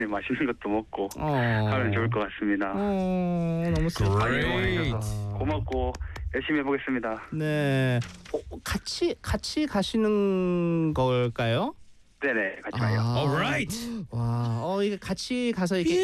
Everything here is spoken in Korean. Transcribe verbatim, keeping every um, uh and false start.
네, 맛있는 것도 먹고 어. 하면 좋을 것 같습니다. 어, 너무 Great. 슬프다. 고맙고 열심히 해보겠습니다. 네. 어, 같이 같이 가시는 걸까요? 네네, 같이 가요. 아. All right. 와, 어 이게 같이 가서 이렇게